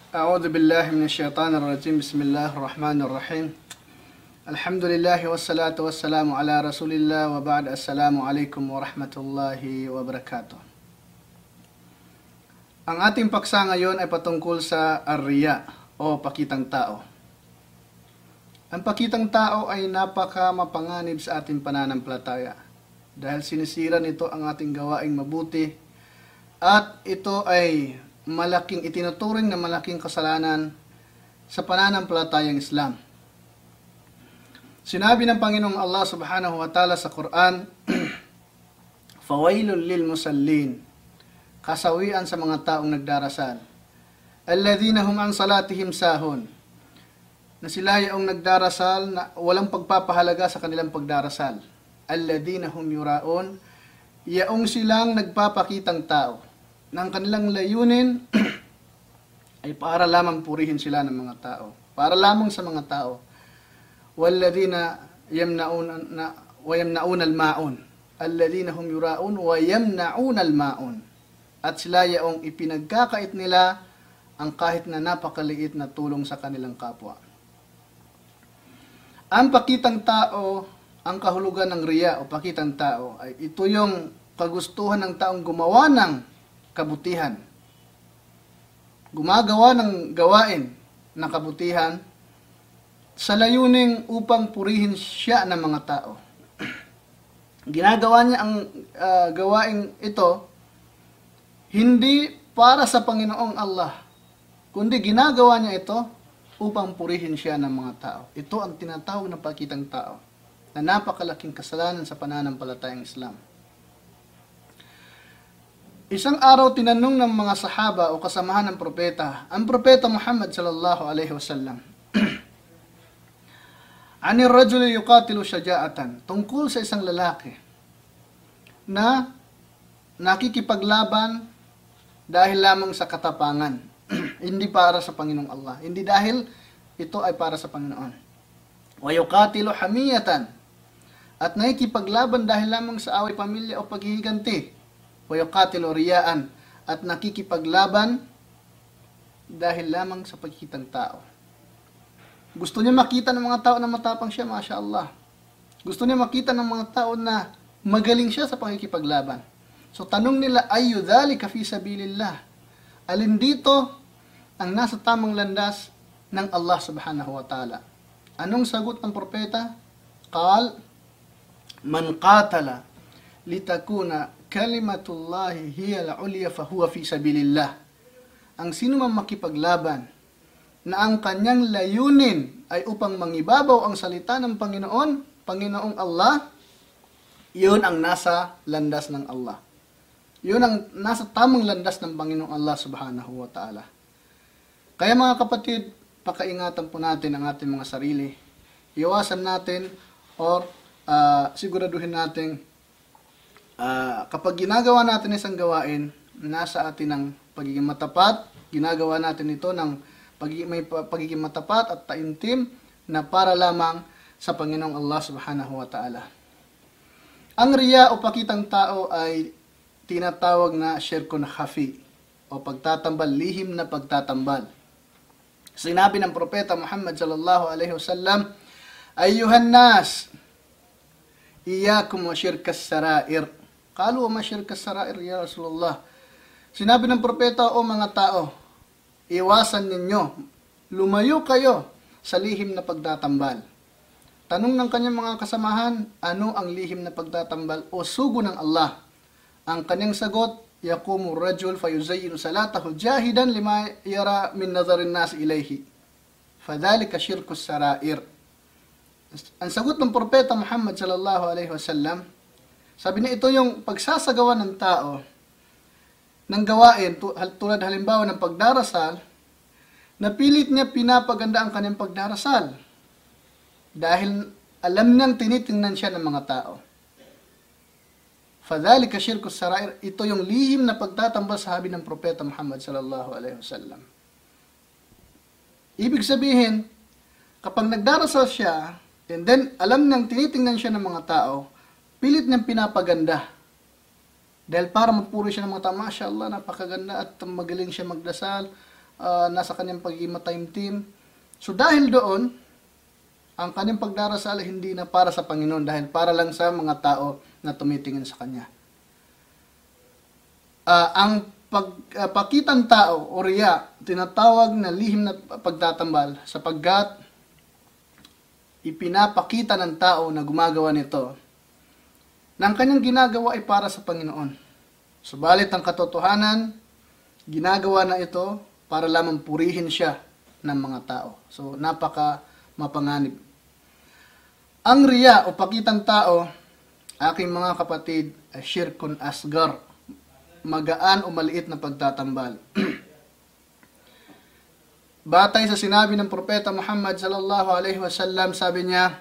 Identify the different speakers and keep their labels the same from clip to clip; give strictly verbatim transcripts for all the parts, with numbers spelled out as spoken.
Speaker 1: أعوذ بالله من الشيطان الرجيم بسم الله الرحمن الرحيم الحمد لله والصلاة والسلام على رسول الله وبعد السلام عليكم ورحمة الله وبركاته. Ang ating paksa ngayon ay patungkol sa ar-riya o pakitang tao. Ang pakitang tao ay napaka mapanganib sa ating pananampalataya dahil sinisira nito ang ating gawaing mabuti at ito ay malaking itinuturing na malaking kasalanan sa pananampalatayang Islam. Sinabi ng Panginoong Allah Subhanahu wa Ta'ala sa Quran, "Fawailul lil musallin," kasawian sa mga taong nagdarasal. "Alladhina hum an salatihim sahun," na sila yung nagdarasal na walang pagpapahalaga sa kanilang pagdarasal. "Alladhina hum yuraun," yaong silang nagpapakitang tao. Nang kanilang layunin ay para lamang purihin sila ng mga tao. Para lamang sa mga tao. "Walladhina yamna'una na wa yamna'una al-ma'un." Alladhina hum yura'un wa yamna'una al-ma'un. At sila yaong ipinagkakait nila ang kahit na napakaliit na tulong sa kanilang kapwa. Ang pakitang tao, ang kahulugan ng riya o pakitang tao ay ito yung kagustuhan ng taong gumawa ng kabutihan. Gumagawa ng gawain ng kabutihan sa layuning upang purihin siya ng mga tao. Ginagawa niya ang uh, gawain ito hindi para sa Panginoong Allah, kundi ginagawa niya ito upang purihin siya ng mga tao. Ito ang tinatawag na pakitang tao na napakalaking kasalanan sa pananampalatayang Islam. Isang araw tinanong ng mga sahaba o kasamahan ng propeta, ang propeta Muhammad sallallahu alaihi wasallam, "Anir rajuli yuqatilu syaja'atan," tungkol sa isang lalaki na nakikipaglaban dahil lamang sa katapangan, hindi para sa Panginoong Allah, hindi dahil ito ay para sa Panginoon. "Wa yuqatilu hamiyatan," at nakikipaglaban dahil lamang sa away pamilya o paghihiganti. "Wa yuqatilu riyaan," at nakikipaglaban dahil lamang sa pagkitang tao. Gusto niya makita ng mga tao na matapang siya, Masya Allah. Gusto niya makita ng mga tao na magaling siya sa pakikipaglaban. So tanong nila, ayu dhalika fi sabilillah? Alin dito ang nasa tamang landas ng Allah Subhanahu wa Ta'ala? Anong sagot ng propeta? Qal, "Man qatala litakuna kalimatullahi hiya al-ulya fa huwa fi sabilillah." Ang sino man makipaglaban na ang kanyang layunin ay upang mangibabaw ang salita ng Panginoon, Panginoong Allah, yun ang nasa landas ng Allah. Yun ang nasa tamang landas ng Panginoong Allah Subhanahu wa Ta'ala. Kaya mga kapatid, pakaingatan po natin ang ating mga sarili. Iwasan natin or uh, siguraduhin natin Uh, kapag ginagawa natin isang gawain, nasa atin ang pagiging matapat, ginagawa natin ito ng pagiging, may pagiging matapat at taimtim na para lamang sa Panginoong Allah Subhanahu wa Ta'ala. Ang riya o pakitang tao ay tinatawag na syirkun khafi o pagtatambal, lihim na pagtatambal. Sinabi ng propeta Muhammad sallallahu alaihi wasallam, "Ayyuhan nas, iyyakum wa syirkas sarair." Kalu wa masyirkas sarair ya Rasulullah. Sinabi ng propeta, o mga tao, iwasan ninyo, lumayo kayo sa lihim na pagtatambal. Tanong ng kanyang mga kasamahan, ano ang lihim na pagtatambal o sugo ng Allah? Ang kanyang sagot, yaqumu rajul fayuzayyinu salatahu jahidan lima yara min nazarin nas ilayhi. Fadhalika syirkus sarair. Ang sagot ng propeta Muhammad sallallahu alaihi wasallam, sabi niya, ito yung pagsasagawa ng tao ng gawain tulad halimbawa ng pagdarasal, na pilit niya pinapaganda ang kanyang pagdarasal dahil alam niyang tinitingnan siya ng mga tao. Fadhalika syirkus sarair, ito yung lihim na pagtatambal sa sabi ng propeta Muhammad sallallahu alaihi wasallam. Ibig sabihin, kapag nagdarasal siya, and then alam niyang tinitingnan siya ng mga tao, pilit niyang pinapaganda. Dahil para mapuri siya ng mga tao, Masya Allah, napakaganda at magaling siya magdasal, uh, nasa kanyang pagiging mataimtim. So dahil doon, ang kanyang pagdarasal hindi na para sa Panginoon dahil para lang sa mga tao na tumitingin sa kanya. Uh, ang pagpakitang uh, tao o riya, tinatawag na lihim na pagtatambal sapagkat ipinapakita ng tao na gumagawa nito na ang kanyang ginagawa ay para sa Panginoon. Subalit ang katotohanan, ginagawa na ito para lamang purihin siya ng mga tao. So, napaka mapanganib. Ang riya o pakitang tao, aking mga kapatid, ay syirkun asgar, magaan o maliit na pagtatambal. Batay sa sinabi ng Propeta Muhammad sallallahu alaihi wasallam, sabi niya,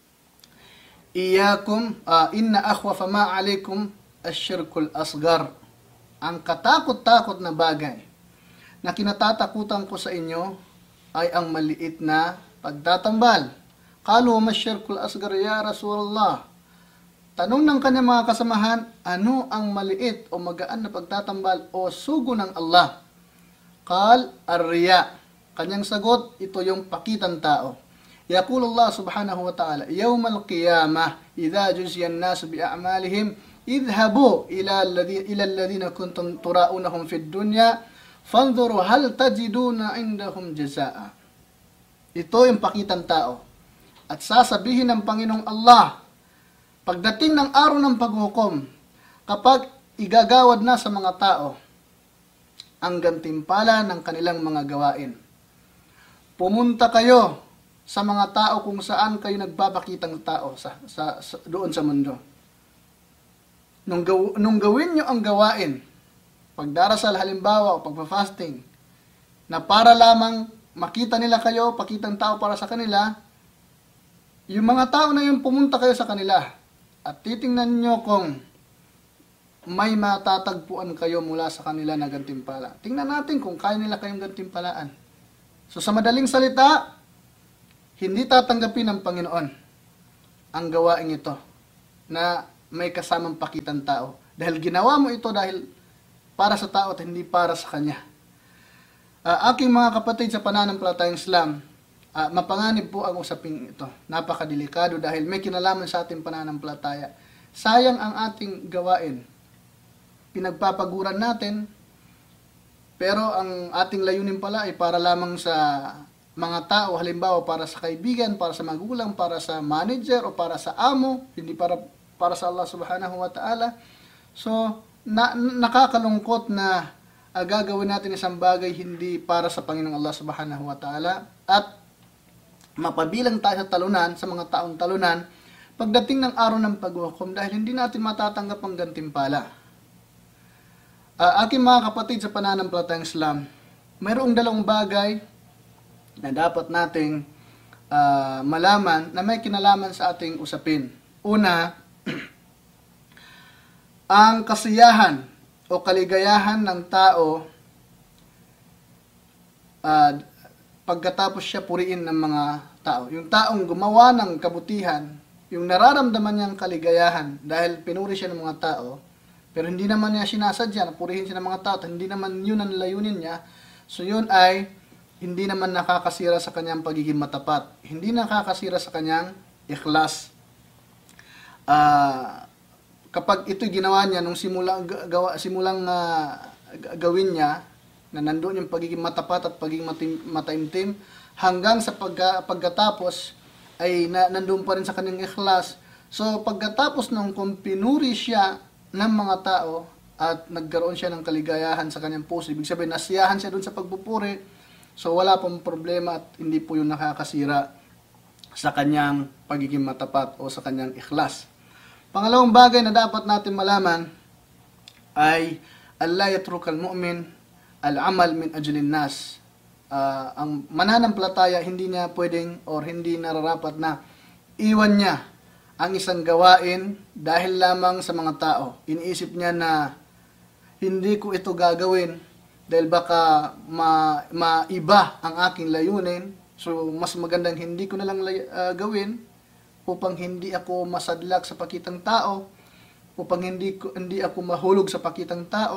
Speaker 1: Iyakum, uh, inna akhwafa ma alaikum asyirkul asgar. Ang katakot-takot na bagay na kinatatakutan ko sa inyo ay ang maliit na pagtatambal. Qalu masyirkul asgar ya Rasulullah. Tanong ng kanyang mga kasamahan, ano ang maliit o magaan na pagtatambal o sugo ng Allah? Qal ar-riya. Kanyang sagot, ito yung pakitang tao. Yaqul Allah subhanahu wa ta'ala, Yawmal qiyamah, idha juziyan nasu bi'a'malihim, idhabu ila alladhina kuntum tura'unahum fid dunya, fanzuru hal tajiduna indahum jazaa. Ito yung pakitang tao. At sasabihin ng Panginoong Allah, pagdating ng araw ng paghukom, kapag igagawad na sa mga tao, ang gantimpala ng kanilang mga gawain. Pumunta kayo sa mga tao kung saan kayo nagpapakitang tao sa, sa, sa doon sa mundo. Nung, gaw, nung gawin nyo ang gawain, pagdarasal halimbawa o pagpa-fasting, na para lamang makita nila kayo, pakitang tao para sa kanila, yung mga tao na yun pumunta kayo sa kanila at titingnan nyo kung may matatagpuan kayo mula sa kanila na gantimpala. Tingnan natin kung kaya nila kayong gantimpalaan. So sa madaling salita, hindi tatanggapin ng Panginoon ang gawain ito na may kasamang pakitang tao. Dahil ginawa mo ito dahil para sa tao at hindi para sa Kanya. Uh, aking mga kapatid sa pananampalatayang Islam, uh, mapanganib po ang usaping ito. Napakadelikado dahil may kinalaman sa ating pananampalataya. Sayang ang ating gawain. Pinagpapaguran natin, pero ang ating layunin pala ay para lamang sa mga tao, halimbawa para sa kaibigan, para sa magulang, para sa manager o para sa amo, hindi para para sa Allah subhanahu wa ta'ala. So, na, nakakalungkot na uh, gagawin natin isang bagay hindi para sa Panginoong Allah subhanahu wa ta'ala at mapabilang tayo sa talunan, sa mga taong talunan, pagdating ng araw ng paghukom dahil hindi natin matatanggap ang gantimpala. Uh, aking mga kapatid sa pananampalatayang Islam, mayroong dalawang bagay na dapat nating uh, malaman na may kinalaman sa ating usapin. Una, ang kasiyahan o kaligayahan ng tao uh, pagkatapos siya puriin ng mga tao. Yung taong gumawa ng kabutihan, yung nararamdaman niyang kaligayahan dahil pinuri siya ng mga tao, pero hindi naman niya sinasadya na purihin siya ng mga tao at hindi naman yun ang layunin niya, so yun ay hindi naman nakakasira sa kanyang pagiging matapat. Hindi nakakasira sa kanyang ikhlas. Uh, kapag ito ginawa niya nung simulang, gawa, simulang uh, gawin niya, na nandoon yung pagiging matapat at pagiging matim, mataimtim, hanggang sa pagka, pagkatapos ay na, nandoon pa rin sa kanyang ikhlas. So pagkatapos nung kung pinuri siya ng mga tao at nagkaroon siya ng kaligayahan sa kanyang puso, ibig sabihin nasiyahan siya doon sa pagpupuri, so wala pong problema at hindi po yung nakakasira sa kanyang pagiging matapat o sa kanyang ikhlas. Pangalawang bagay na dapat natin malaman ay alla yatrukal mu'min al-amal min ajlin nas. Uh, ang mananampalataya hindi niya pwedeng or hindi nararapat na iwan niya ang isang gawain dahil lamang sa mga tao. Iniisip niya na hindi ko ito gagawin dahil baka ma maiba ang aking layunin. So mas magandang hindi ko na lang uh, gawin upang hindi ako masadlak sa pakitang tao, upang hindi ko hindi ako mahulog sa pakitang tao,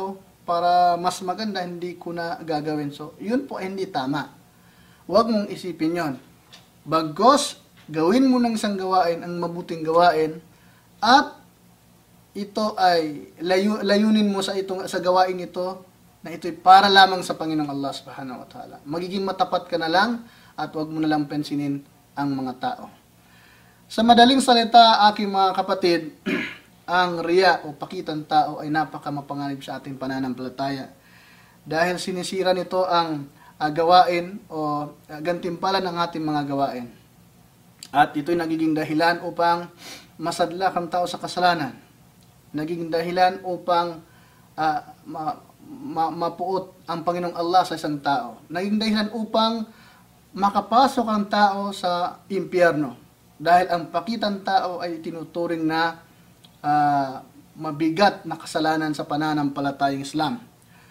Speaker 1: para mas maganda, hindi ko na gagawin. So, yun po ay hindi tama. Huwag mong isipin yon. Bagos, gawin mo ng isang gawain ang mabuting gawain at ito ay layu, layunin mo sa itong sa gawain ito na ito ay para lamang sa Panginoong Allah Subhanahu wa Ta'ala. Magiging matapat ka na lang at huwag mo na lang pensinin ang mga tao. Sa madaling salita, aking mga kapatid, ang riya o pakitang tao ay napakamapanganib sa ating pananampalataya. Dahil sinisira nito ang uh, gawain o uh, gantimpala ng ating mga gawain. At ito'y nagiging dahilan upang masadlak ang tao sa kasalanan. Nagiging dahilan upang uh, ma Ma mapuot ang Panginoong Allah sa isang tao. Naging dahilan upang makapasok ang tao sa impyerno. Dahil ang pakitang tao ay tinuturing na uh, mabigat na kasalanan sa pananampalatayang Islam.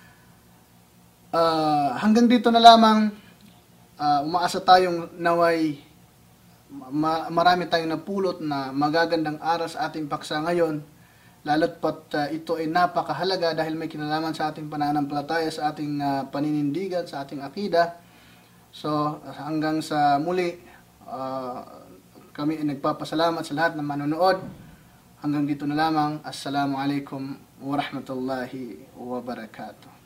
Speaker 1: Uh, hanggang dito na lamang, uh, umaasa tayong naway ma marami tayong napulot na magagandang aral sa ating paksa ngayon. Lalo't pat uh, ito ay napakahalaga dahil may kinalaman sa ating pananampalataya, sa ating uh, paninindigan, sa ating akida. So hanggang sa muli, uh, kami ay nagpapasalamat sa lahat ng manonood. Hanggang dito na lamang. Assalamualaikum warahmatullahi wabarakatuh.